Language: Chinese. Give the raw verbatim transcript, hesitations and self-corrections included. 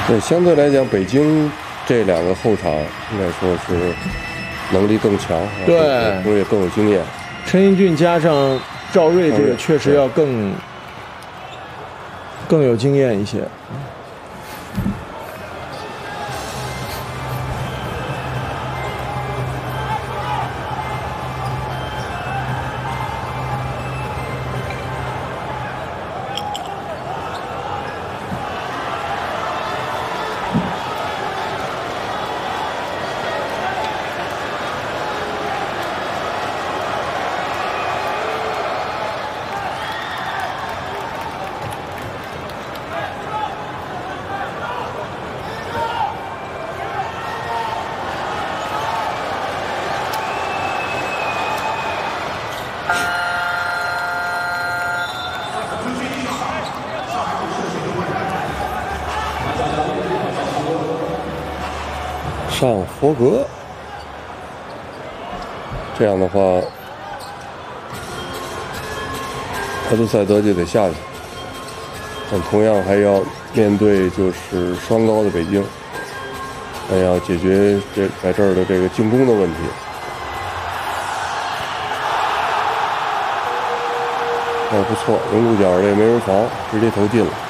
对，相对来讲，北京这两个后场应该说是能力更强， 对， 而且更有经验。 陈英俊加上赵睿，这个确实要更更有经验一些。 上佛格，这样的话，埃杜塞德就得下去。但同样还要面对就是双高的北京，还要解决这在这儿的这个进攻的问题。哦，不错，人顾角这没人防，直接投进了。